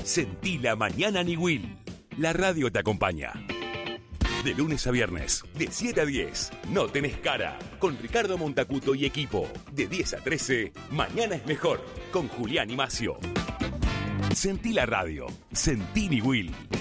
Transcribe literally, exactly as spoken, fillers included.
Sentí la mañana Niwil. La radio te acompaña. De lunes a viernes, de siete a diez, No tenés cara, con Ricardo Montacuto y equipo. De diez a trece, Mañana es mejor, con Julián y Macio. Sentí la radio, sentí Niwil.